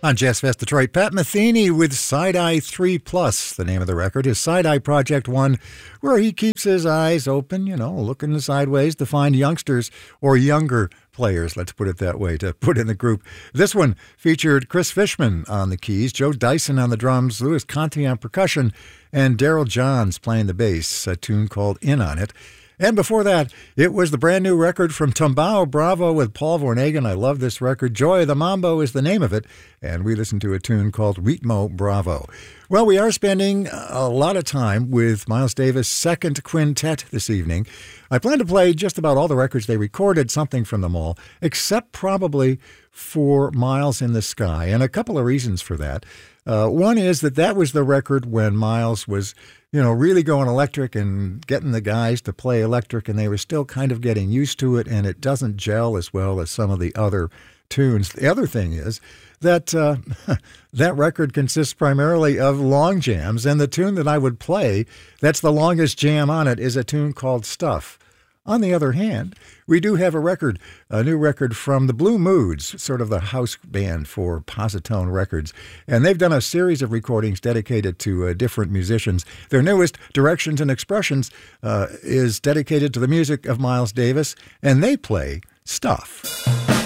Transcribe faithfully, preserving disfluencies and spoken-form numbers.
On Jazz Fest Detroit, Pat Metheny with Side-Eye three plus, the name of the record. His Side-Eye Project one, where he keeps his eyes open, you know, looking sideways to find youngsters or younger players, let's put it that way, to put in the group. This one featured Chris Fishman on the keys, Joe Dyson on the drums, Louis Conte on percussion, and Daryl Johns playing the bass, a tune called In on It. And before that, it was the brand new record from Tumbao Bravo with Paul Vornegen. I love this record. Joy of the Mambo is the name of it. And we listened to a tune called Ritmo Bravo. Well, we are spending a lot of time with Miles Davis' second quintet this evening. I plan to play just about all the records they recorded, something from them all, except probably for Miles in the Sky. And a couple of reasons for that. Uh, one is that that was the record when Miles was, you know, really going electric and getting the guys to play electric, and they were still kind of getting used to it, and it doesn't gel as well as some of the other tunes. The other thing is that uh, that record consists primarily of long jams, and the tune that I would play, that's the longest jam on it, is a tune called Stuff. On the other hand, we do have a record, a new record from the Blue Moods, sort of the house band for Positone Records. And they've done a series of recordings dedicated to uh, different musicians. Their newest, Directions and Expressions, uh, is dedicated to the music of Miles Davis, and they play Stuff.